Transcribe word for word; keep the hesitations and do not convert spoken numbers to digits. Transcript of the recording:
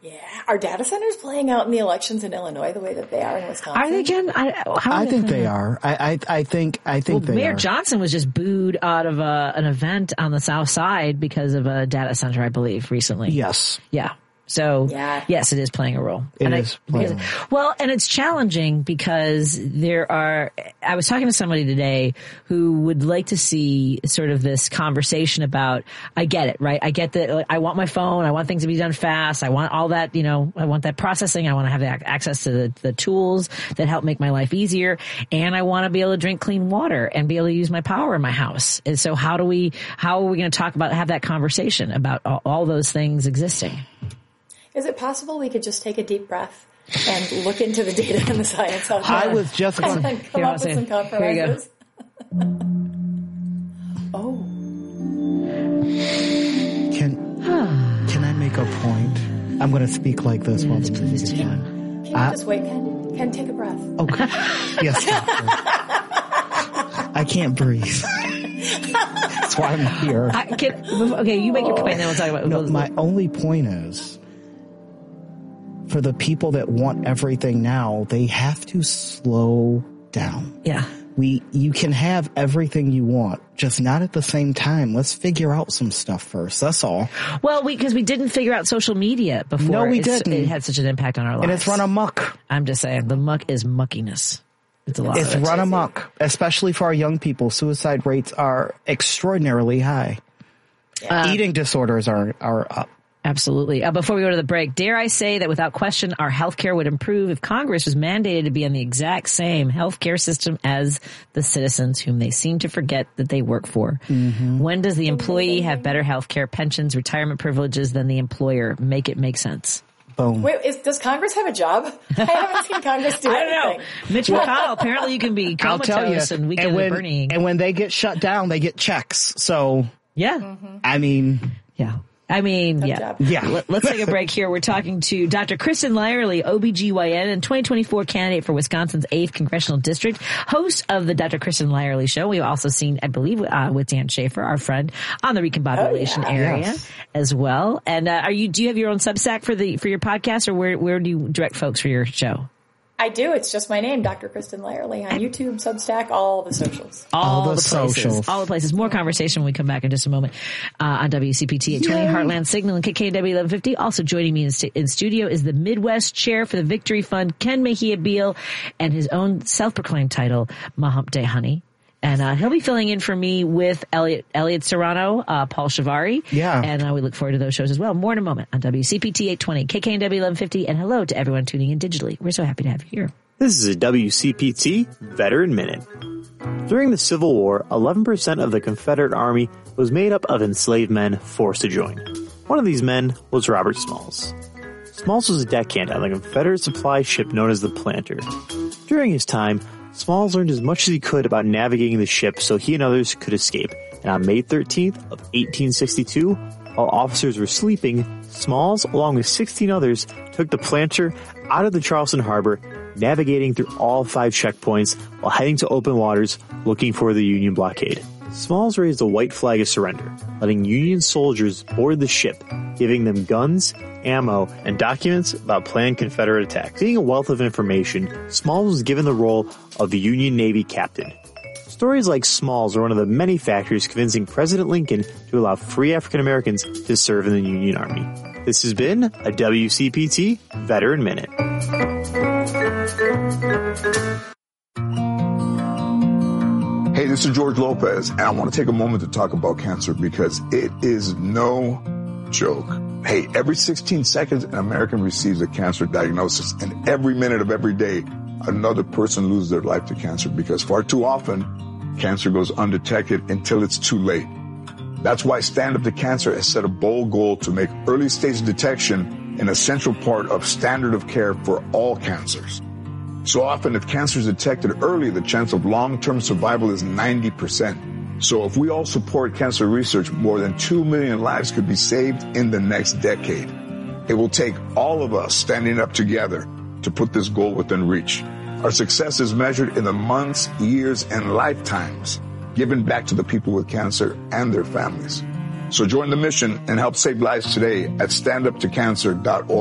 Yeah. Are data centers playing out in the elections in Illinois the way that they are in Wisconsin? Are they, Jen? I, how I they think they out? are. I, I, I think, I think well, they Mayor are. Johnson was just booed out of a, an event on the South Side because of a data center, I believe, recently. Yes. Yeah. So, yeah. yes, it is playing a role. It and is I, playing because, a role. Well, and it's challenging because there are, I was talking to somebody today who would like to see sort of this conversation about, I get it, right? I get that I want my phone. I want things to be done fast. I want all that, you know, I want that processing. I want to have access to the, the tools that help make my life easier. And I want to be able to drink clean water and be able to use my power in my house. And so how do we, how are we going to talk about, have that conversation about all, all those things existing? Is it possible we could just take a deep breath and look into the data and the science out there? I was just going and come up with some compromises. Oh. Can can I make a point? I'm going to speak like this while the music is on. Can you I- just wait, Ken? Ken, take a breath. Okay. Yes, doctor. I can't breathe. That's why I'm here. I can, okay, you make your point, then we'll talk about. No, my only point is, for the people that want everything now, they have to slow down. Yeah. We, you can have everything you want, just not at the same time. Let's figure out some stuff first. That's all. Well, we, because we didn't figure out social media before. No, we it's, didn't. It had such an impact on our lives. And it's run amok. I'm just saying, the muck is muckiness. It's a lot. It's of it. run amok, especially for our young people. Suicide rates are extraordinarily high. Yeah. Eating disorders are, are up. Absolutely. Uh, before we go to the break, dare I say that without question, our healthcare would improve if Congress was mandated to be on the exact same healthcare system as the citizens whom they seem to forget that they work for. Mm-hmm. When does the employee have better healthcare, pensions, retirement privileges than the employer? Make it make sense. Boom. Wait, is, does Congress have a job? I haven't seen Congress do I don't anything. know. Mitch McConnell, apparently you can be I'll tell you. comatose and weekend and when, with Bernie. and when they get shut down, they get checks. So, Yeah. Mm-hmm. I mean, Yeah. I mean, Good yeah. job. yeah. Let, let's take a break here. We're talking to Doctor Kristen Lyerly, O B G Y N and twenty twenty-four candidate for Wisconsin's eighth Congressional District, host of the Doctor Kristen Lyerly Show. We've also seen, I believe, uh, with Dan Schaefer, our friend, on the recombobulation Oh, yeah. area Yes. as well. And uh, are you? Do you have your own Substack for the for your podcast, or where where do you direct folks for your show? I do. It's just my name, Doctor Kristen Lyerly, on YouTube, Substack, all the socials. All, All the places. socials. All the places. More conversation when we come back in just a moment uh, on W C P T eight twenty, Heartland Signal, and K K W eleven fifty. Also joining me in, st- in studio is the Midwest Chair for the Victory Fund, Ken Mejia Beal, and his own self-proclaimed title, Mahump Day Honey. And uh, he'll be filling in for me with Elliot Elliot Serrano, uh, Paul Shivari. Yeah. And uh, we look forward to those shows as well. More in a moment on W C P T eight twenty, K K W eleven fifty. And hello to everyone tuning in digitally. We're so happy to have you here. This is a W C P T Veteran Minute. During the Civil War, eleven percent of the Confederate Army was made up of enslaved men forced to join. One of these men was Robert Smalls. Smalls was a deckhand on the Confederate supply ship known as the Planter. During his time, Smalls learned as much as he could about navigating the ship so he and others could escape. And on May thirteenth of eighteen sixty-two, while officers were sleeping, Smalls, along with sixteen others, took the Planter out of the Charleston harbor, navigating through all five checkpoints while heading to open waters looking for the Union blockade. Smalls raised a white flag of surrender, letting Union soldiers board the ship, giving them guns, ammo, and documents about planned Confederate attacks. Being a wealth of information, Smalls was given the role of the Union Navy captain. Stories like Smalls are one of the many factors convincing President Lincoln to allow free African Americans to serve in the Union Army. This has been a W C P T Veteran Minute. Hey, this is George Lopez, and I want to take a moment to talk about cancer because it is no joke. Hey, every sixteen seconds, an American receives a cancer diagnosis, and every minute of every day, another person loses their life to cancer because far too often, cancer goes undetected until it's too late. That's why Stand Up to Cancer has set a bold goal to make early stage detection an essential part of standard of care for all cancers. So often, if cancer is detected early, the chance of long-term survival is ninety percent. So if we all support cancer research, more than two million lives could be saved in the next decade. It will take all of us standing up together to put this goal within reach. Our success is measured in the months, years, and lifetimes given back to the people with cancer and their families. So join the mission and help save lives today at stand up to cancer dot org.